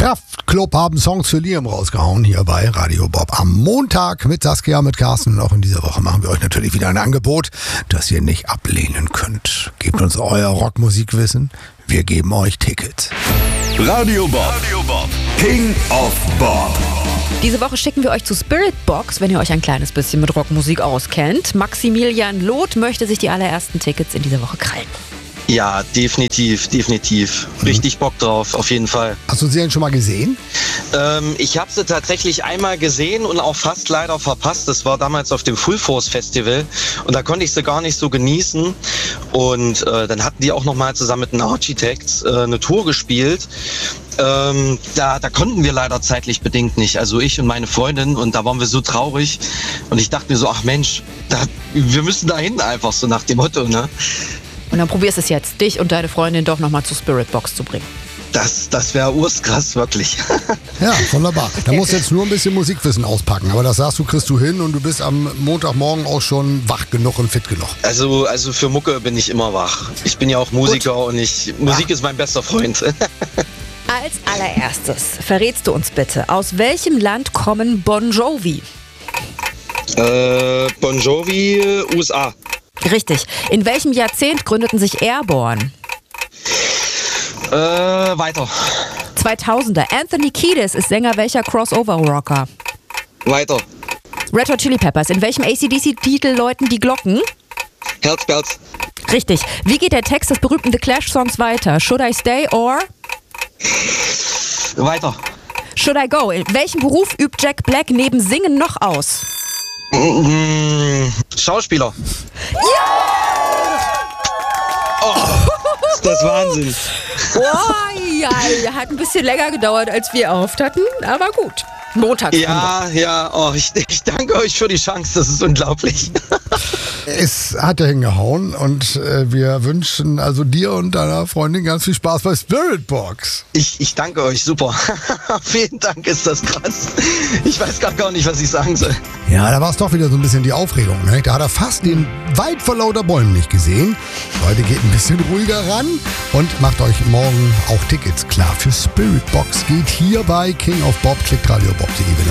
Kraftklub haben Songs für Liam rausgehauen hier bei Radio Bob am Montag mit Saskia, mit Carsten. Und auch in dieser Woche machen wir euch natürlich wieder ein Angebot, das ihr nicht ablehnen könnt. Gebt uns euer Rockmusikwissen, wir geben euch Tickets. Radio Bob, King of Bob. Diese Woche schicken wir euch zu Spiritbox, wenn ihr euch ein kleines bisschen mit Rockmusik auskennt. Maximilian Loth möchte sich die allerersten Tickets in dieser Woche krallen. Ja, definitiv. Richtig Bock drauf, auf jeden Fall. Hast du sie denn schon mal gesehen? Ich habe sie tatsächlich einmal gesehen und auch fast leider verpasst. Das war damals auf dem Full Force Festival und da konnte ich sie gar nicht so genießen. Und dann hatten die auch nochmal zusammen mit den Architects eine Tour gespielt. Da konnten wir leider zeitlich bedingt nicht, also ich und meine Freundin, und da waren wir so traurig und ich dachte mir so, ach Mensch, wir müssen da hin einfach, so nach dem Motto, ne? Und dann probierst es jetzt, dich und deine Freundin doch nochmal zu Spiritbox zu bringen. Das wäre urkrass, wirklich. Ja, wunderbar. Da musst du jetzt nur ein bisschen Musikwissen auspacken, aber das sagst du, kriegst du hin und du bist am Montagmorgen auch schon wach genug und fit genug. Also für Mucke bin ich immer wach. Ich bin ja auch Musiker und Musik ist mein bester Freund. Als allererstes verrätst du uns bitte, aus welchem Land kommen Bon Jovi? Bon Jovi, USA. Richtig. In welchem Jahrzehnt gründeten sich Airborne? Weiter. 2000er. Anthony Kiedis ist Sänger welcher Crossover-Rocker? Weiter. Red Hot Chili Peppers. In welchem AC/DC-Titel läuten die Glocken? Herzberz. Richtig. Wie geht der Text des berühmten The Clash-Songs weiter? Should I stay or? Weiter. Should I go? In welchem Beruf übt Jack Black neben Singen noch aus? Schauspieler. Oh, ist das Wahnsinn. Oh, ja, hat ein bisschen länger gedauert, als wir erhofft hatten, aber gut. Montag. Ja, oh, ich danke euch für die Chance, das ist unglaublich. Es hat ja hingehauen und wir wünschen also dir und deiner Freundin ganz viel Spaß bei Spiritbox. Ich danke euch, super. Vielen Dank, ist das krass. Ich weiß gar nicht, was ich sagen soll. Ja, da war es doch wieder so ein bisschen die Aufregung, ne? Da hat er fast den weit vor lauter Bäumen nicht gesehen. Heute geht ein bisschen ruhiger ran und macht euch morgen auch Tickets klar für Spiritbox. Geht hier bei King of Bob, klickt Radio Bob.de.